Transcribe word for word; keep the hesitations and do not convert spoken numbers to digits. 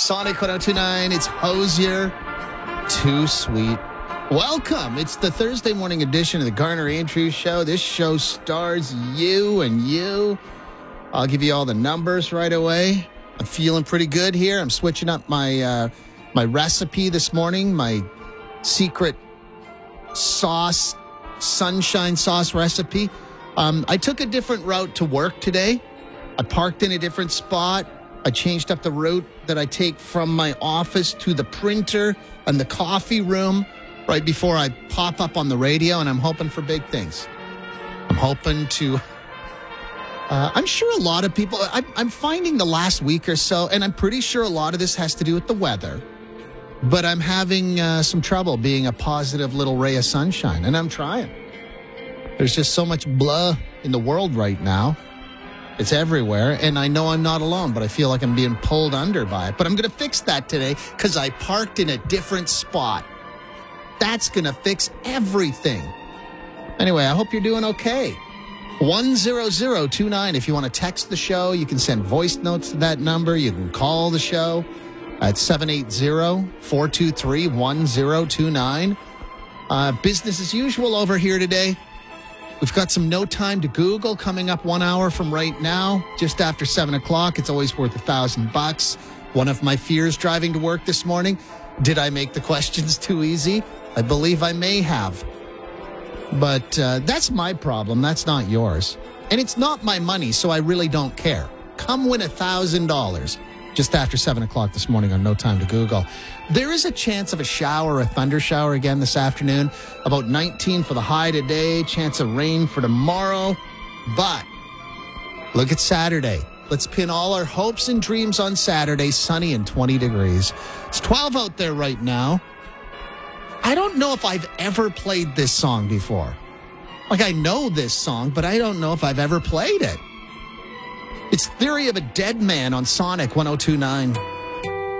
Sonic one oh two point nine. It's Hosier. Too sweet. Welcome. It's the Thursday morning edition of the Garner Andrews Show. This show stars you and you. I'll give you all the numbers right away. I'm feeling pretty good here. I'm switching up my uh, my recipe this morning, my secret sauce, sunshine sauce recipe. Um, I took a different route to work today. I parked in a different spot. I changed up the route that I take from my office to the printer and the coffee room right before I pop up on the radio, and I'm hoping for big things. I'm hoping to... Uh, I'm sure a lot of people... I, I'm finding the last week or so, and I'm pretty sure a lot of this has to do with the weather, but I'm having uh, some trouble being a positive little ray of sunshine, and I'm trying. There's just so much blah in the world right now. It's everywhere, and I know I'm not alone, but I feel like I'm being pulled under by it. But I'm going to fix that today because I parked in a different spot. That's going to fix everything. Anyway, I hope you're doing okay. one zero zero two nine. If you want to text the show, you can send voice notes to that number. You can call the show at seven eight zero, four two three, one zero two nine. Uh, business as usual over here today. We've got some No Time to Google coming up one hour from right now, just after seven o'clock. It's always worth a thousand bucks. One of my fears driving to work this morning, did I make the questions too easy? I believe I may have. But uh, that's my problem. That's not yours. And it's not my money, so I really don't care. Come win a thousand dollars just after seven o'clock this morning on No Time to Google. There is a chance of a shower, a thunder shower again this afternoon. About nineteen for the high today. Chance of rain for tomorrow. But look at Saturday. Let's pin all our hopes and dreams on Saturday. Sunny and twenty degrees. It's twelve out there right now. I don't know if I've ever played this song before. Like, I know this song, but I don't know if I've ever played it. It's Theory of a Dead Man on Sonic one oh two point nine.